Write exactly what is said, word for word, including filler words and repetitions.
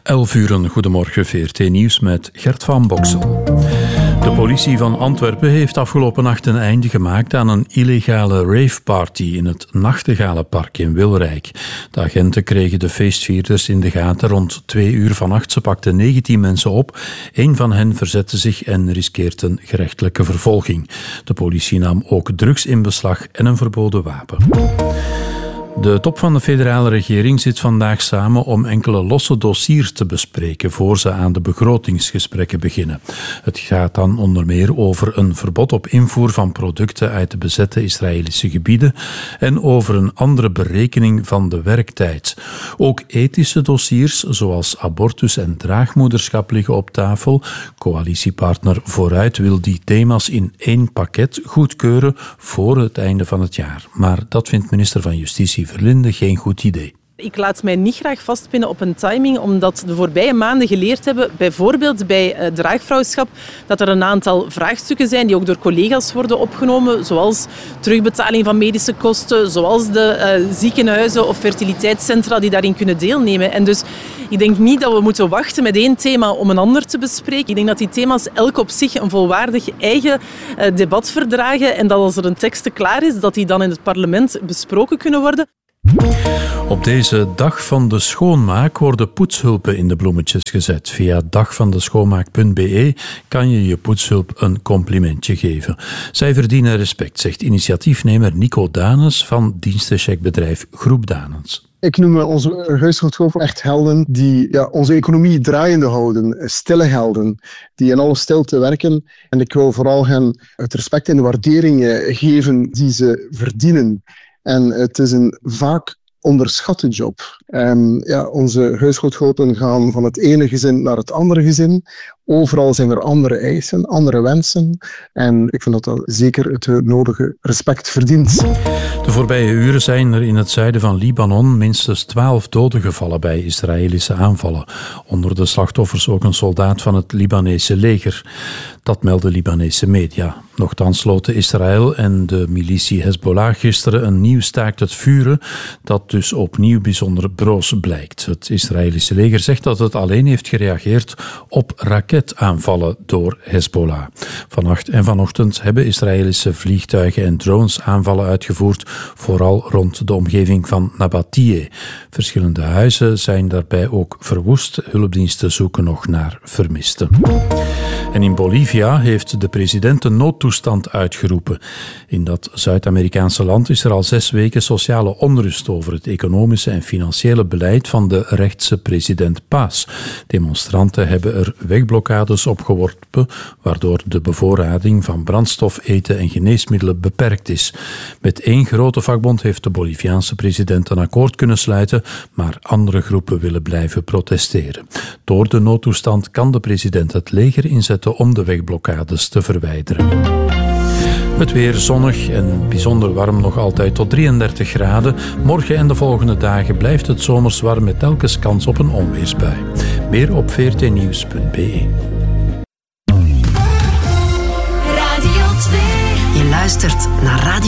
elf uur, een goedemorgen, V R T Nieuws met Gert van Boksel. De politie van Antwerpen heeft afgelopen nacht een einde gemaakt aan een illegale raveparty in het Nachtegalenpark in Wilrijk. De agenten kregen de feestvierders in de gaten rond twee uur vannacht. Ze pakten negentien mensen op. Eén van hen verzette zich en riskeert een gerechtelijke vervolging. De politie nam ook drugs in beslag en een verboden wapen. De top van de federale regering zit vandaag samen om enkele losse dossiers te bespreken voor ze aan de begrotingsgesprekken beginnen. Het gaat dan onder meer over een verbod op invoer van producten uit de bezette Israëlische gebieden en over een andere berekening van de werktijd. Ook ethische dossiers zoals abortus en draagmoederschap liggen op tafel. Coalitiepartner Vooruit wil die thema's in één pakket goedkeuren voor het einde van het jaar. Maar dat vindt minister van Justitie Verlinde geen goed idee. Ik laat mij niet graag vastpinnen op een timing, omdat de voorbije maanden geleerd hebben, bijvoorbeeld bij uh, draagvrouwschap, dat er een aantal vraagstukken zijn die ook door collega's worden opgenomen, zoals terugbetaling van medische kosten, zoals de uh, ziekenhuizen of fertiliteitscentra die daarin kunnen deelnemen. En dus ik denk niet dat we moeten wachten met één thema om een ander te bespreken. Ik denk dat die thema's elk op zich een volwaardig eigen uh, debat verdragen en dat als er een tekst klaar is, dat die dan in het parlement besproken kunnen worden. Op deze dag van de schoonmaak worden poetshulpen in de bloemetjes gezet. Via dagvandeschoonmaak punt b e kan je je poetshulp een complimentje geven. Zij verdienen respect, zegt initiatiefnemer Nico Danes van dienstencheckbedrijf Groep Danes. Ik noem onze huishoudhulpen echt helden die ja, onze economie draaiende houden, stille helden, die in alle stilte werken. En ik wil vooral hen het respect en de waardering geven die ze verdienen. En het is een vaak onderschatte job. Um, ja, onze huishoudhulpen gaan van het ene gezin naar het andere gezin. Overal zijn er andere eisen, andere wensen. En ik vind dat dat zeker het nodige respect verdient. De voorbije uren zijn er in het zuiden van Libanon minstens twaalf doden gevallen bij Israëlische aanvallen. Onder de slachtoffers ook een soldaat van het Libanese leger. Dat melden Libanese media. Nochtans sloten Israël en de militie Hezbollah gisteren een nieuw staakt het vuren, dat dus opnieuw bijzonder broos blijkt. Het Israëlische leger zegt dat het alleen heeft gereageerd op raketaanvallen door Hezbollah. Vannacht en vanochtend hebben Israëlische vliegtuigen en drones aanvallen uitgevoerd, vooral rond de omgeving van Nabatie. Verschillende huizen zijn daarbij ook verwoest. Hulpdiensten zoeken nog naar vermisten. En in Bolivia heeft de president een noodtoestand uitgeroepen. In dat Zuid-Amerikaanse land is er al zes weken sociale onrust over het economische en financiële beleid van de rechtse president Paz. Demonstranten hebben er wegblokkades opgeworpen, waardoor de bevoorrading van brandstof, eten en geneesmiddelen beperkt is. Met één grote vakbond heeft de Boliviaanse president een akkoord kunnen sluiten, maar andere groepen willen blijven protesteren. Door de noodtoestand kan de president het leger inzetten om de wegblokkades te verwijderen. Het weer zonnig en bijzonder warm nog altijd tot drieëndertig graden. Morgen en de volgende dagen blijft het zomers warm met telkens kans op een onweersbui. Meer op v r t nieuws punt b e. Radio twee. Je luistert naar Radio